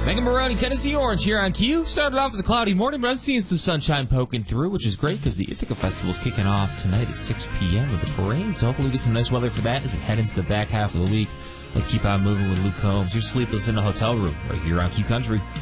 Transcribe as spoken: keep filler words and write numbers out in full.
Megan Maroney, Tennessee Orange here on Q. Started off as a cloudy morning, but I'm seeing some sunshine poking through, which is great because the Ithaca Festival is kicking off tonight at six p.m. with a parade. So hopefully we get some nice weather for that as we head into the back half of the week. Let's keep on moving with Luke Combs. You're sleepless in a hotel room right here on Q Country.